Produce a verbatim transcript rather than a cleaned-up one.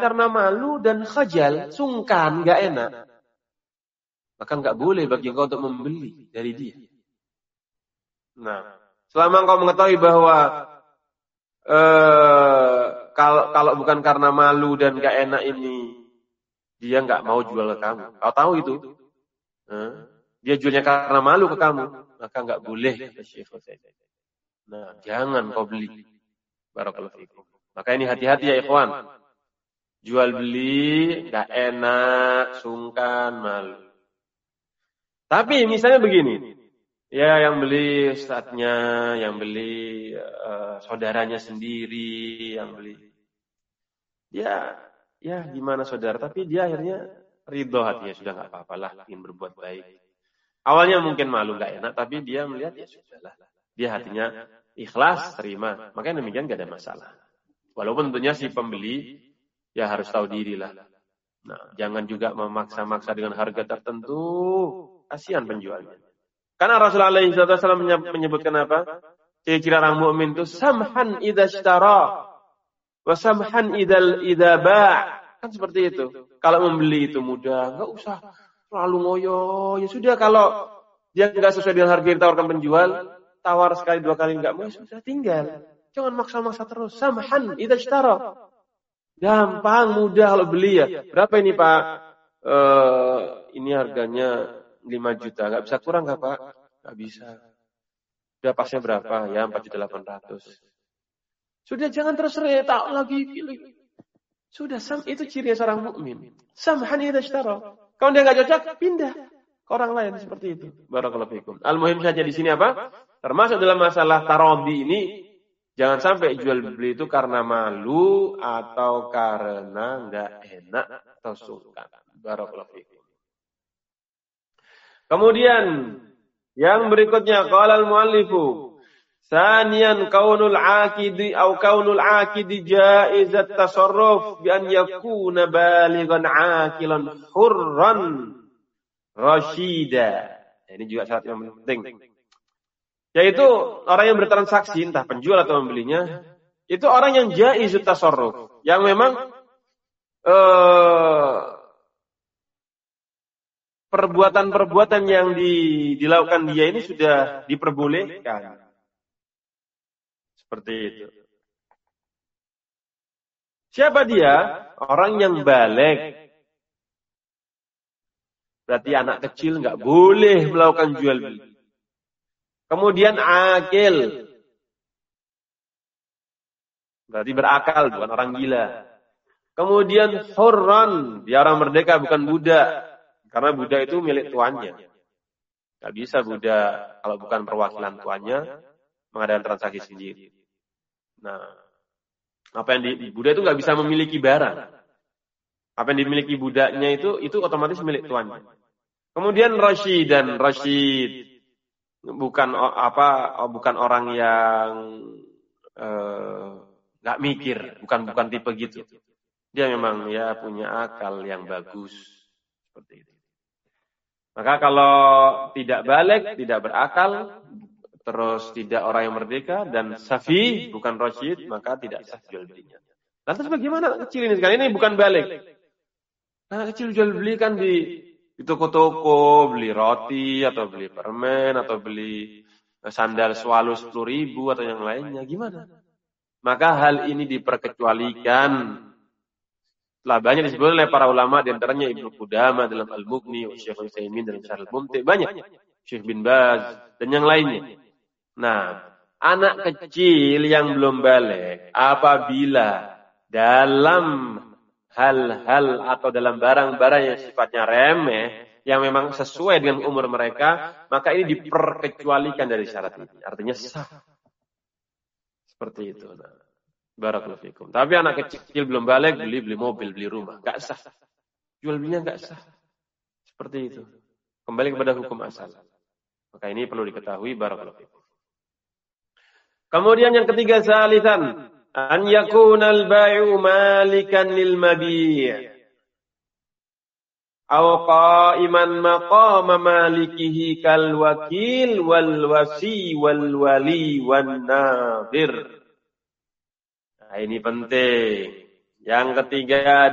karena malu dan khajal, sungkan, nggak enak, maka nggak boleh bagi engkau untuk membeli dari dia. Nah, selama engkau mengetahui bahwa eh, kalau kalau bukan karena malu dan nggak enak ini, dia nggak mau jual ke kamu. Kau tahu itu? Eh, dia jualnya karena malu ke kamu, maka nggak boleh. Nah, jangan kau beli. Barakallahu fikum. Maka ini hati-hati ya ikhwan. Jual beli nggak enak, sungkan, malu. Tapi misalnya begini, ya yang beli ustadznya, yang beli uh, saudaranya sendiri, yang beli, ya, ya gimana saudara? Tapi dia akhirnya ridho hatinya, sudah nggak apa-apalah, ingin berbuat baik. Awalnya mungkin malu nggak enak, tapi dia melihat ya sudahlah, dia hatinya ikhlas, terima. Makanya demikian nggak ada masalah. Walaupun tentunya si pembeli ya harus tahu diri lah. Nah, jangan juga memaksa-maksa dengan harga tertentu. Kasihan penjualnya. Karena Rasulullah shallallahu alaihi wasallam menyebutkan apa? Ciri-ciri orang mukmin itu samhan idza ishtara wa samhan idza idza ba'. Kan seperti itu. Kalau membeli itu mudah, enggak usah terlalu ngoyo. Ya sudah, kalau dia enggak sesuai dengan harga yang ditawarkan penjual, tawar sekali dua kali enggak mau, sudah tinggal. Jangan maksa-maksa terus. Samhan idza ishtara. Gampang, mudah kalau beli ya. Berapa ini Pak? Uh, ini harganya lima juta. Nggak bisa kurang nggak Pak? Nggak bisa. Udah pasnya berapa? Ya empat juta delapan ratus. Sudah, jangan terus retak lagi. Sudah, sam, itu ciri seorang mukmin. Samhan idza ishtara. Kalau dia nggak cocok, pindah ke orang lain, seperti itu. Barakallahu fikum. Al-muhim saja di sini apa? Termasuk dalam masalah taradhi ini, jangan sampai jual beli itu karena malu atau karena nggak enak atau sungkan. Barakallahu fikum. Kemudian yang berikutnya, qala al-muallifu saniyan kaunul aqidi au kaunul aqidi jaizat tasarruf bi an yakuna balighan aqilan hurran rasyida. Ini juga syarat yang penting. Yaitu orang yang bertransaksi, entah penjual atau membelinya, itu orang yang jaizut tasarruf, yang memang eh, perbuatan-perbuatan yang di, dilakukan dia ini sudah diperbolehkan. Seperti itu. Siapa dia? Orang yang baligh. Berarti anak kecil nggak boleh melakukan jual beli. Kemudian akil. Berarti berakal, bukan orang gila. Kemudian hurran, dia orang merdeka, bukan budak. Karena budak itu milik tuannya. Gak bisa budak, kalau bukan perwakilan tuannya, mengadakan transaksi sendiri. Nah, apa yang di budak itu gak bisa memiliki barang. Apa yang dimiliki budaknya itu, itu otomatis milik tuannya. Kemudian rasyid dan rasyid. Bukan apa, bukan orang yang nggak eh, mikir, bukan bukan tipe gitu. Dia memang ya punya akal yang bagus seperti itu. Maka kalau tidak baligh, tidak berakal, terus tidak orang yang merdeka dan safi, bukan rasyid, maka tidak sah jual belinya. Lantas bagaimana anak kecil ini sekarang? Ini bukan baligh. Anak kecil jual beli kan di di toko-toko, beli roti, atau beli permen, atau beli sandal swallow sepuluh ribu, atau yang lainnya. Gimana? Maka hal ini diperkecualikan. Telah banyak disebut oleh para ulama, di antaranya Ibnu Qudamah dalam Al-Mughni, Syekh Utsaimin dalam Syarh Al-Mumti', banyak. Syekh bin Baz, dan yang lainnya. Nah, anak kecil yang belum baligh, apabila dalam hal-hal atau dalam barang-barang yang sifatnya remeh, yang memang sesuai dengan umur mereka, maka ini diperkecualikan dari syarat ini. Artinya sah. Seperti itu. Nah, barakallahu fikum. Tapi anak kecil belum balik, beli beli mobil, beli rumah, nggak sah. Jual belinya nggak sah. Seperti itu. Kembali kepada hukum asal. Maka ini perlu diketahui, barakallahu fikum. Kemudian yang ketiga, salisan. An yakuna al-bai'u malikan lil mabi'. Aw qa'iman maqama malikihi kal wakil wal wasi wal wali wan nadhir. Nah, ini penting. Yang ketiga